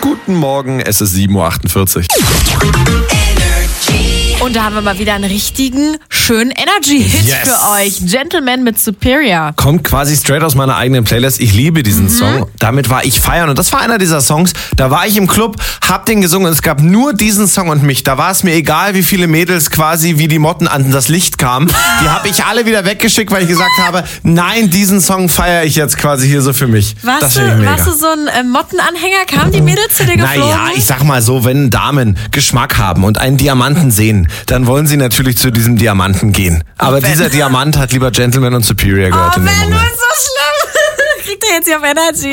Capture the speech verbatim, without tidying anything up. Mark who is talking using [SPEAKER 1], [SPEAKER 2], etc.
[SPEAKER 1] Guten Morgen, es ist sieben Uhr achtundvierzig.
[SPEAKER 2] Und da haben wir mal wieder einen richtigen, schönen Energy-Hit
[SPEAKER 1] Yes.
[SPEAKER 2] für euch. Gentleman mit Superior.
[SPEAKER 1] Kommt quasi straight aus meiner eigenen Playlist. Ich liebe diesen mhm. Song. Damit war ich feiern. Und das war einer dieser Songs, da war ich im Club, hab den gesungen und es gab nur diesen Song und mich. Da war es mir egal, wie viele Mädels quasi wie die Motten an das Licht kamen. Die habe ich alle wieder weggeschickt, weil ich gesagt habe, nein, diesen Song feiere ich jetzt quasi hier so für mich.
[SPEAKER 2] Warst,
[SPEAKER 1] das
[SPEAKER 2] du, warst du so ein äh, Mottenanhänger? Kamen die Mädels zu dir geflogen?
[SPEAKER 1] Naja, ich sag mal so, wenn Damen Geschmack haben und einen Diamanten sehen, dann wollen sie natürlich zu diesem Diamanten gehen. Aber
[SPEAKER 2] Ben.
[SPEAKER 1] dieser Diamant hat lieber Gentleman und Superior gehört
[SPEAKER 2] Oh,
[SPEAKER 1] in dem
[SPEAKER 2] Ben, du
[SPEAKER 1] Moment.
[SPEAKER 2] bist so schlimm. Kriegt er jetzt hier auf Energy?